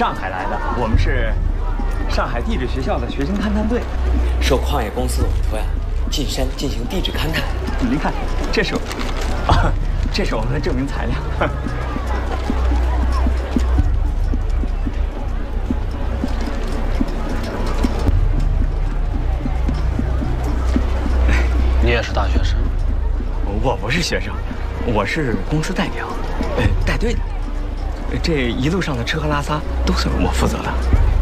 上海来的，我们是上海地质学校的学生勘探队， 受矿业公司委托呀，进山进行地质勘探。 您看，这是我们的证明材料。 你也是大学生？ 我不是学生，我是公司代表，带队的。这一路上的吃喝拉撒都是我负责的。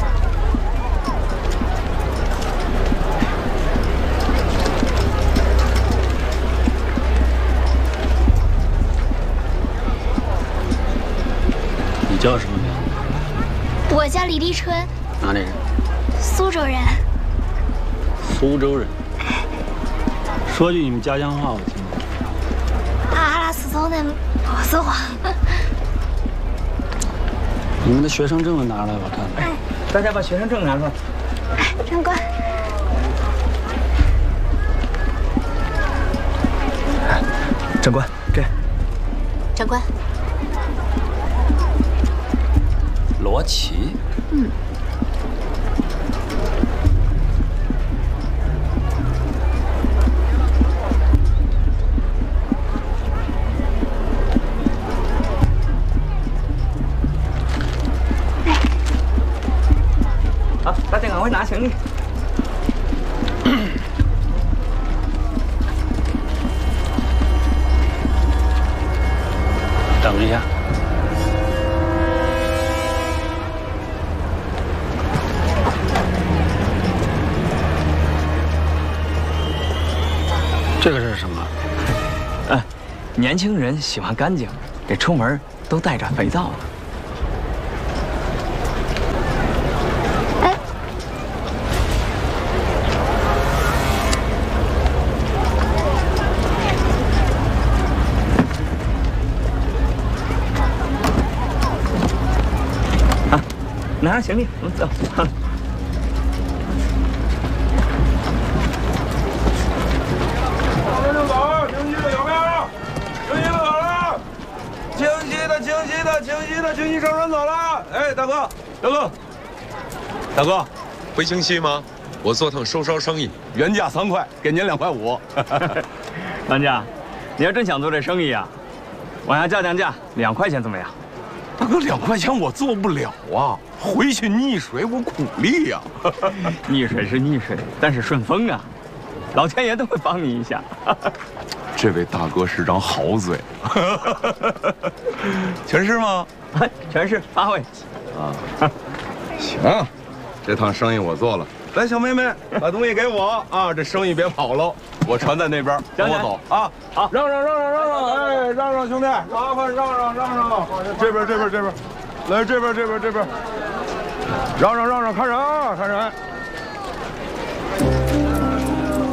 你叫什么名字？ 我叫李立春。 哪里人？ 苏州人。 苏州人。说句你们家乡话，我听听。 阿拉斯通的普通话。 你们的学生证拿来，我看看。 大家把学生证拿出来。 长官。 长官，这。 长官。 罗琦。 嗯。 好，大家赶快拿行李。 等一下。这个是什么？ 年轻人喜欢干净，这出门都带着肥皂的。拿上行李，我们走。 往这就走，清晰的有没有？清晰的走了，清晰的，清晰的，清晰的，清晰上船走了。哎，大哥，大哥，大哥， 会清晰吗？我做趟收梢生意， 原价3块，给您2块5。 当家，你要真想做这生意啊，往下降价，2块钱怎么样？ 大哥，2块钱我做不了啊，回去溺水我苦力呀。 溺水是溺水，但是顺风啊，老天爷都会帮你一下。 这位大哥是张好嘴。全是吗？ 全是8位。 啊，行，这趟生意我做了。来，小妹妹，把东西给我啊！这生意别跑喽，我船在那边，跟我走啊！好，让，哎，让，兄弟，麻烦让，这边，来这边，让，看人啊，看人。